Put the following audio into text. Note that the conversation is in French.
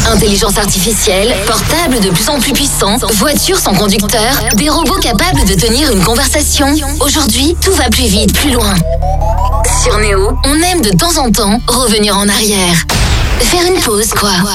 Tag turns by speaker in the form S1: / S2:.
S1: Intelligence artificielle, portable de plus en plus puissant, voitures sans conducteur, des robots capables de tenir une conversation. Aujourd'hui, tout va plus vite, plus loin. Sur Néo, on aime de temps en temps revenir en arrière. Faire une pause, quoi.